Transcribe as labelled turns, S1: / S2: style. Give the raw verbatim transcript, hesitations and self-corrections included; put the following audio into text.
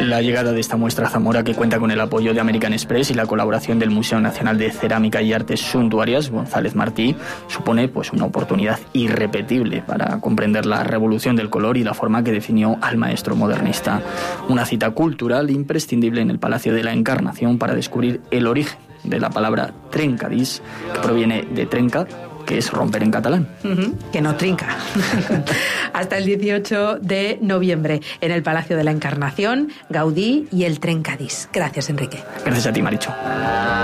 S1: La llegada de esta muestra a Zamora, que cuenta con el apoyo de American Express y la colaboración del Museo Nacional de Cerámica y Artes Suntuarias, González Martí, supone pues una oportunidad irrepetible para comprender la revolución del color y la forma que definió al maestro modernista. Una cita cultural imprescindible en el Palacio de la Encarnación para descubrir el origen de la palabra trencadís, que proviene de trenca, que es romper en catalán.
S2: Uh-huh, que no trinca. Hasta el dieciocho de noviembre en el Palacio de la Encarnación, Gaudí y el trencadís. Gracias, Enrique.
S1: Gracias a ti, Maricho.